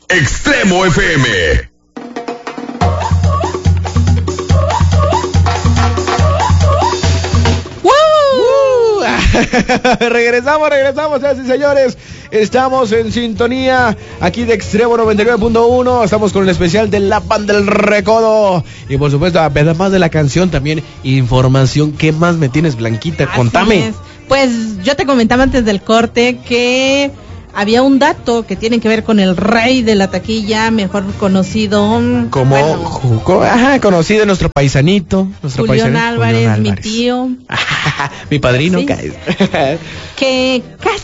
Extremo FM. Regresamos, señoras y señores. Estamos en sintonía aquí de Extremo 99.1. Estamos con el especial de la Banda del Recodo. Y por supuesto, además de la canción, también información. ¿Qué más me tienes, Blanquita? Contame. Pues yo te comentaba antes del corte que había un dato que tiene que ver con el rey de la taquilla, mejor conocido como conocido nuestro paisanito, Julián Álvarez, mi tío, mi padrino, ¿sí? Que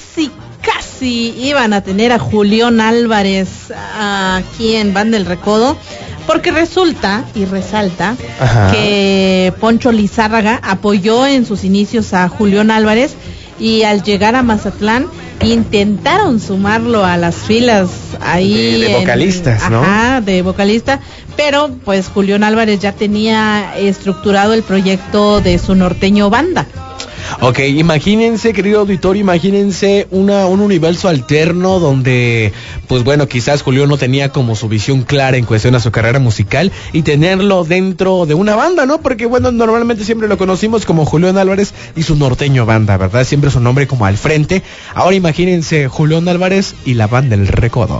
casi iban a tener a Julián Álvarez aquí en Banda del Recodo, porque resulta y resalta que Poncho Lizárraga apoyó en sus inicios a Julián Álvarez, y al llegar a Mazatlán intentaron sumarlo a las filas ahí de vocalistas, ¿no? De vocalista, pero pues Julián Álvarez ya tenía estructurado el proyecto de su norteño banda. Ok, imagínense, querido auditorio, imagínense un universo alterno donde, pues bueno, quizás Julián no tenía como su visión clara en cuestión a su carrera musical y tenerlo dentro de una banda, ¿no? Porque bueno, normalmente siempre lo conocimos como Julián Álvarez y su norteño banda, ¿verdad? Siempre su nombre como al frente. Ahora imagínense Julián Álvarez y la Banda del Recodo.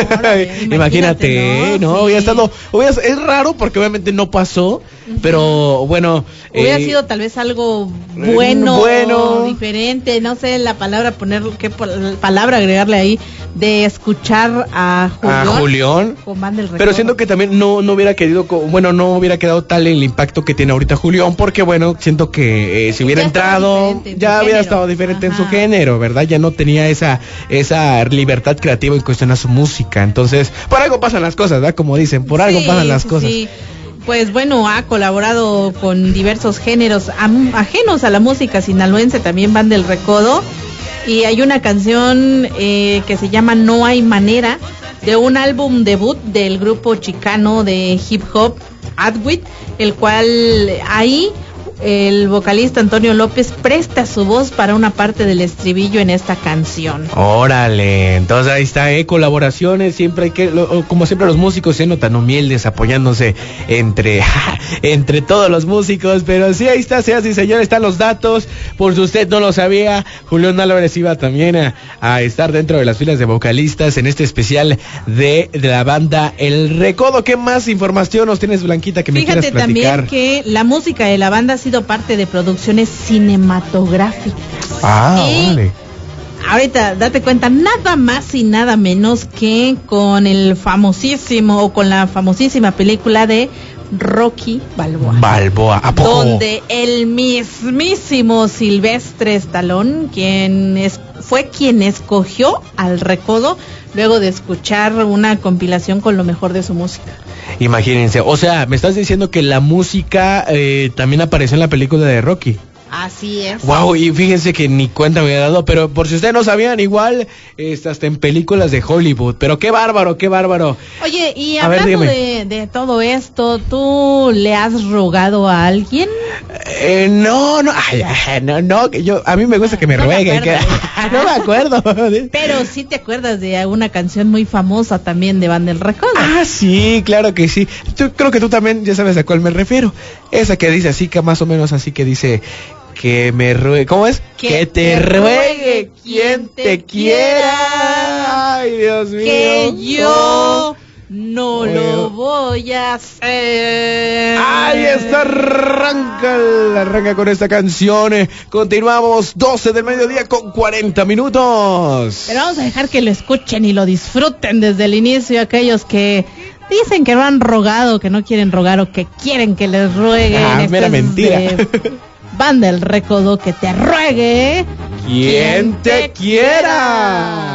Imagínate, ¿no? Sí. Es raro porque obviamente no pasó, pero bueno. Hubiera sido tal vez algo bueno, diferente, no sé la palabra, qué palabra agregarle ahí, de escuchar a Julián con Banda del Recodo. Pero siento que también no hubiera quedado tal el impacto que tiene ahorita Julián, porque bueno, siento que si hubiera entrado, ya hubiera estado diferente en su género, ¿verdad? Ya no tenía esa libertad creativa en cuestión a su música. Entonces, por algo pasan las cosas, ¿verdad? Como dicen, por algo pasan las cosas. Sí. Pues bueno, ha colaborado con diversos géneros ajenos a la música sinaloense, también Banda del Recodo, y hay una canción que se llama No Hay Manera, de un álbum debut del grupo chicano de hip hop Adwit, el cual ahí el vocalista Antonio López presta su voz para una parte del estribillo en esta canción. Órale, entonces ahí está, colaboraciones, siempre hay que, como siempre los músicos se notan humildes, apoyándose entre todos los músicos, pero sí, ahí está, señoras y señores, están los datos, por si usted no lo sabía, Julián Álvarez iba también a estar dentro de las filas de vocalistas en este especial de la Banda El Recodo. ¿Qué más información nos tienes, Blanquita, que me quieras platicar? Fíjate también que la música de la banda ha sido parte de producciones cinematográficas. Vale. Ahorita date cuenta, nada más y nada menos que con la famosísima película de Rocky Balboa. ¿A poco? Donde el mismísimo Sylvester Stallone, fue quien escogió al Recodo luego de escuchar una compilación con lo mejor de su música. Imagínense, o sea, me estás diciendo que la música también apareció en la película de Rocky. Así es. Wow, y fíjense que ni cuenta me había dado, pero por si ustedes no sabían, igual hasta en películas de Hollywood, pero qué bárbaro. Oye, y hablando de todo esto, ¿tú le has rogado a alguien? No, a mí me gusta que me rueguen, no me acuerdo. Pero sí te acuerdas de alguna canción muy famosa también de Banda del Recodo. Sí, claro que sí. Creo que tú también ya sabes a cuál me refiero. Esa que dice así, que más o menos así que dice... Que me ruegue, ¿cómo es? Que te ruegue quien te quiera. Ay, Dios mío. Que yo no lo voy a hacer. Ahí está, arranca con esta canción. Continuamos, 12 del mediodía con 40 minutos. Pero vamos a dejar que lo escuchen y lo disfruten desde el inicio, aquellos que dicen que no han rogado, que no quieren rogar o que quieren que les rueguen. Mera mentira. Banda del Recodo, que te ruegue quien te quiera.